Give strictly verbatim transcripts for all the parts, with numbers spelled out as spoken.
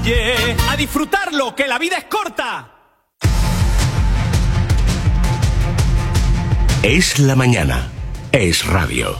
Yeah, ¡a disfrutarlo, que la vida es corta! Es la mañana. Es radio.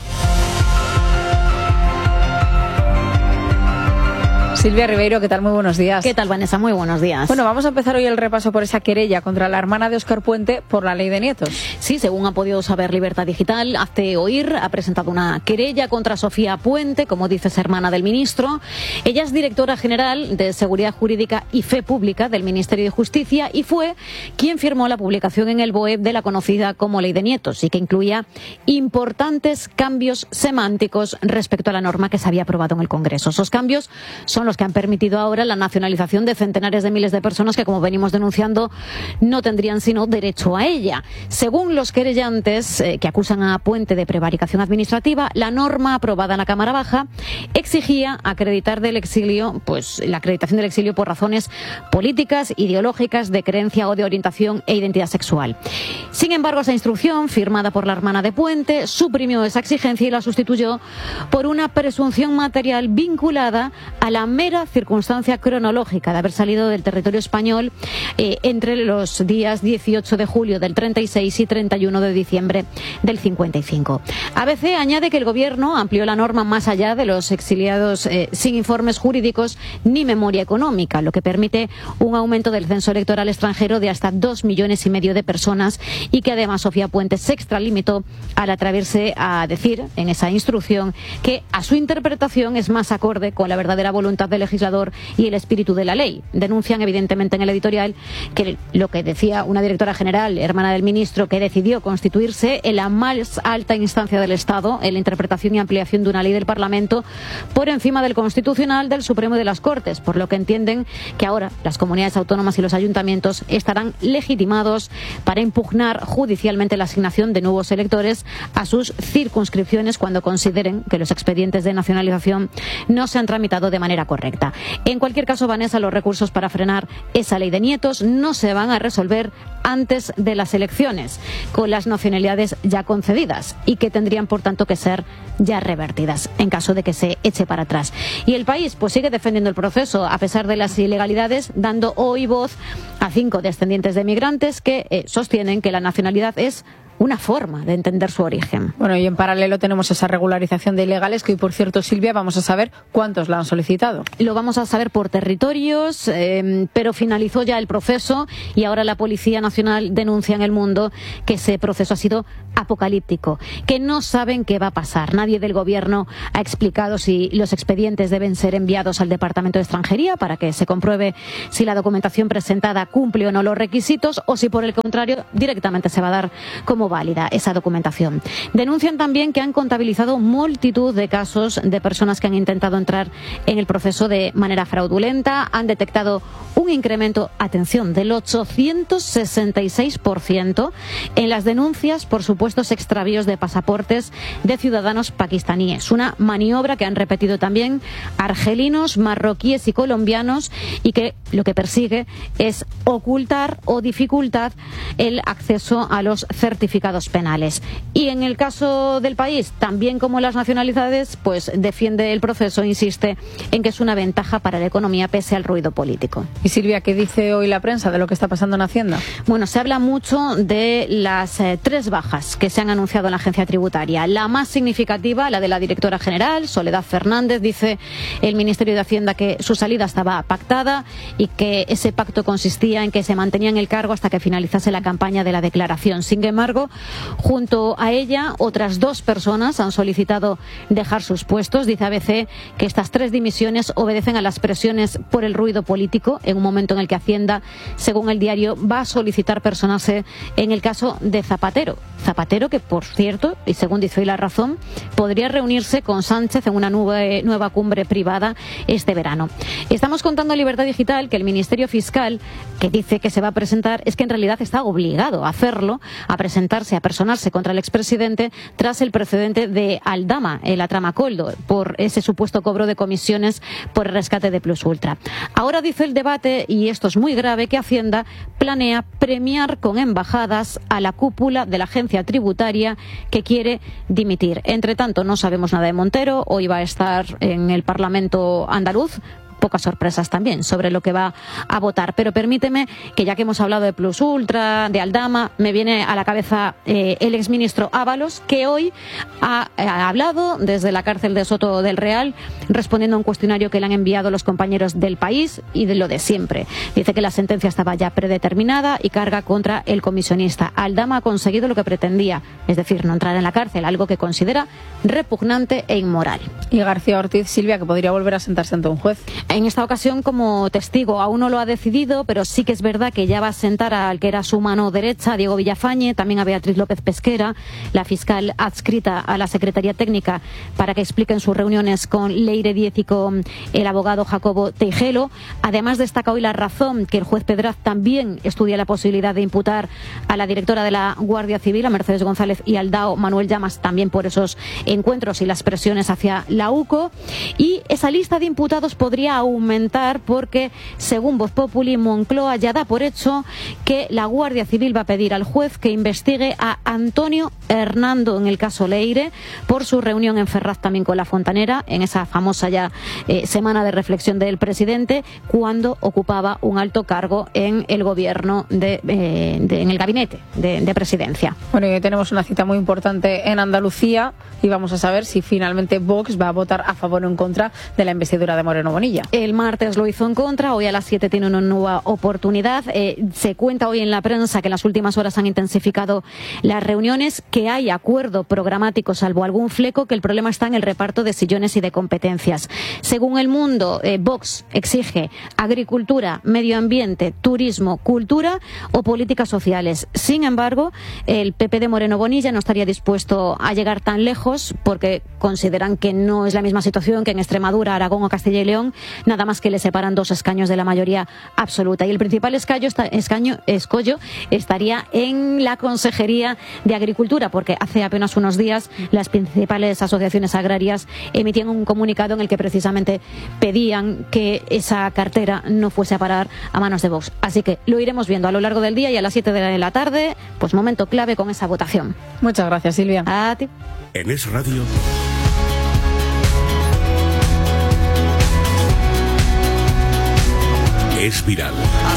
Silvia Ribeiro, ¿qué tal? Muy buenos días. ¿Qué tal, Vanessa? Muy buenos días. Bueno, vamos a empezar hoy el repaso por esa querella contra la hermana de Óscar Puente por la ley de nietos. Sí, según ha podido saber Libertad Digital, Hazte Oír ha presentado una querella contra Sofía Puente, como dices, hermana del ministro. Ella es directora general de Seguridad Jurídica y Fe Pública del Ministerio de Justicia y fue quien firmó la publicación en el B O E de la conocida como Ley de Nietos y que incluía importantes cambios semánticos respecto a la norma que se había aprobado en el Congreso. Esos cambios son los que han permitido ahora la nacionalización de centenares de miles de personas que, como venimos denunciando, no tendrían sino derecho a ella. Según los querellantes eh, que acusan a Puente de prevaricación administrativa, la norma aprobada en la Cámara Baja exigía acreditar del exilio, pues la acreditación del exilio por razones políticas, ideológicas, de creencia o de orientación e identidad sexual. Sin embargo, esa instrucción, firmada por la hermana de Puente, suprimió esa exigencia y la sustituyó por una presunción material vinculada a la mera circunstancia cronológica de haber salido del territorio español eh, entre los días dieciocho de julio del treinta y seis y treinta y uno de diciembre del cincuenta y cinco. A B C añade que el Gobierno amplió la norma más allá de los exiliados eh, sin informes jurídicos ni memoria económica, lo que permite un aumento del censo electoral extranjero de hasta dos millones y medio de personas y que además Sofía Puente se extralimitó al atreverse a decir en esa instrucción que a su interpretación es más acorde con la verdadera voluntad del legislador y el espíritu de la ley. Denuncian evidentemente en el editorial que lo que decía una directora general, hermana del ministro, que decidió constituirse en la más alta instancia del Estado en la interpretación y ampliación de una ley del Parlamento por encima del Constitucional, del Supremo y de las Cortes, por lo que entienden que ahora las comunidades autónomas y los ayuntamientos estarán legitimados para impugnar judicialmente la asignación de nuevos electores a sus circunscripciones cuando consideren que los expedientes de nacionalización no se han tramitado de manera correcta. En cualquier caso, Vanessa, los recursos para frenar esa ley de nietos no se van a resolver antes de las elecciones, con las nacionalidades ya concedidas y que tendrían, por tanto, que ser ya revertidas en caso de que se eche para atrás. Y el país pues sigue defendiendo el proceso a pesar de las ilegalidades, dando hoy voz a cinco descendientes de migrantes que eh, sostienen que la nacionalidad es una forma de entender su origen. Bueno, y en paralelo tenemos esa regularización de ilegales que hoy, por cierto, Silvia, vamos a saber cuántos la han solicitado. Lo vamos a saber por territorios, eh, pero finalizó ya el proceso y ahora la Policía Nacional denuncia en El Mundo que ese proceso ha sido apocalíptico, que no saben qué va a pasar. Nadie del Gobierno ha explicado si los expedientes deben ser enviados al Departamento de Extranjería para que se compruebe si la documentación presentada cumple o no los requisitos o si, por el contrario, directamente se va a dar como válida esa documentación. Denuncian también que han contabilizado multitud de casos de personas que han intentado entrar en el proceso de manera fraudulenta. Han detectado un incremento, atención, del ochocientos sesenta y seis por ciento en las denuncias por supuestos extravíos de pasaportes de ciudadanos pakistaníes. Una maniobra que han repetido también argelinos, marroquíes y colombianos y que lo que persigue es ocultar o dificultar el acceso a los certificados penales. Y en el caso del país, también como las nacionalidades, pues defiende el proceso, insiste en que es una ventaja para la economía pese al ruido político. Y Silvia, ¿qué dice hoy la prensa de lo que está pasando en Hacienda? Bueno, se habla mucho de las eh, tres bajas que se han anunciado en la agencia tributaria. La más significativa, la de la directora general, Soledad Fernández. Dice el Ministerio de Hacienda que su salida estaba pactada y que ese pacto consistía en que se mantenía en el cargo hasta que finalizase la campaña de la declaración. Sin embargo, junto a ella, otras dos personas han solicitado dejar sus puestos. Dice A B C que estas tres dimisiones obedecen a las presiones por el ruido político en un momento en el que Hacienda, según el diario, va a solicitar personarse en el caso de Zapatero. Zapatero que, por cierto, y según dice hoy La Razón, podría reunirse con Sánchez en una nueva, nueva cumbre privada este verano. Estamos contando a Libertad Digital que el Ministerio Fiscal, que dice que se va a presentar, es que en realidad está obligado a hacerlo, a presentarse, a personarse contra el expresidente tras el precedente de Aldama, en la trama Coldo, por ese supuesto cobro de comisiones por el rescate de Plus Ultra. Ahora dice el debate, y esto es muy grave, que Hacienda planea premiar con embajadas a la cúpula de la agencia tributaria que quiere dimitir. Entre tanto, no sabemos nada de Montero. Hoy va a estar en el Parlamento andaluz pocas sorpresas también sobre lo que va a votar. Pero permíteme que, ya que hemos hablado de Plus Ultra, de Aldama, me viene a la cabeza eh, el exministro Ábalos, que hoy ha, ha hablado desde la cárcel de Soto del Real, respondiendo a un cuestionario que le han enviado los compañeros del País, y de lo de siempre. Dice que la sentencia estaba ya predeterminada y carga contra el comisionista. Aldama ha conseguido lo que pretendía, es decir, no entrar en la cárcel, algo que considera repugnante e inmoral. Y García Ortiz, Silvia, que podría volver a sentarse ante un juez. En esta ocasión como testigo, aún no lo ha decidido, pero sí que es verdad que ya va a sentar al que era su mano derecha, Diego Villafañe, también a Beatriz López Pesquera, la fiscal adscrita a la Secretaría Técnica, para que expliquen sus reuniones con Leire Díez y con el abogado Jacobo Teijelo. Además, destaca hoy La Razón que el juez Pedraz también estudia la posibilidad de imputar a la directora de la Guardia Civil, a Mercedes González, y al D A O Manuel Llamas, también por esos encuentros y las presiones hacia la U C O. Y esa lista de imputados podría aumentar porque, según Voz Populi, Moncloa ya da por hecho que la Guardia Civil va a pedir al juez que investigue a Antonio Hernando en el caso Leire por su reunión en Ferraz también con la Fontanera, en esa famosa ya eh, semana de reflexión del presidente, cuando ocupaba un alto cargo en el gobierno, de, eh, de, en el gabinete de, de presidencia. Bueno, y hoy tenemos una cita muy importante en Andalucía y vamos a saber si finalmente Vox va a votar a favor o en contra de la investidura de Moreno Bonilla. El martes lo hizo en contra, hoy a las siete tiene una nueva oportunidad. Eh, se cuenta hoy en la prensa que en las últimas horas han intensificado las reuniones, que hay acuerdo programático salvo algún fleco, que el problema está en el reparto de sillones y de competencias. Según El Mundo, eh, Vox exige agricultura, medio ambiente, turismo, cultura o políticas sociales. Sin embargo, el P P de Moreno Bonilla no estaría dispuesto a llegar tan lejos porque consideran que no es la misma situación que en Extremadura, Aragón o Castilla y León, nada más que le separan dos escaños de la mayoría absoluta. Y el principal escaño, escaño, escollo estaría en la Consejería de Agricultura, porque hace apenas unos días las principales asociaciones agrarias emitían un comunicado en el que precisamente pedían que esa cartera no fuese a parar a manos de Vox. Así que lo iremos viendo a lo largo del día, y a las siete de la tarde, pues momento clave con esa votación. Muchas gracias, Silvia. A ti. En Es Radio. Es viral.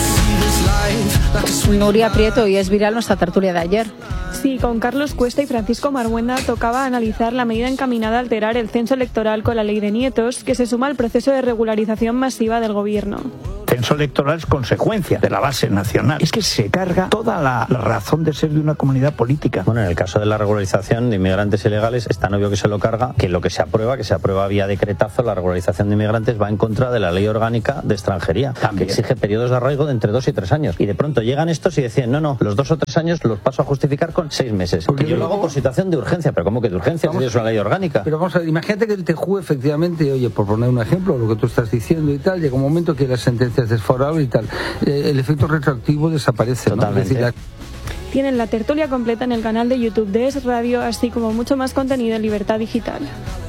Nuria Prieto, y es viral nuestra tertulia de ayer. Sí, con Carlos Cuesta y Francisco Marguenda tocaba analizar la medida encaminada a alterar el censo electoral con la ley de nietos, que se suma al proceso de regularización masiva del gobierno. El censo electoral es consecuencia de la base nacional. Es que se carga toda la, la razón de ser de una comunidad política. Bueno, en el caso de la regularización de inmigrantes ilegales, es tan obvio que se lo carga, que lo que se aprueba, que se aprueba vía decretazo, la regularización de inmigrantes va en contra de la ley orgánica de extranjería, También. que exige periodos de arraigo de entre dos y tres años. Y de pronto llegan estos y decían, no, no, los dos o tres años los paso a justificar con seis meses. Porque yo lo hago por situación de urgencia. ¿Pero cómo que de urgencia? Si es una ley orgánica. Pero vamos a ver, imagínate que el T J U efectivamente, oye, por poner un ejemplo, lo que tú estás diciendo y tal, llega un momento que las sentencias desfavorables y tal, eh, el efecto retroactivo desaparece. Totalmente. ¿no? Es decir, la... Tienen la tertulia completa en el canal de YouTube de Es Radio, así como mucho más contenido en Libertad Digital.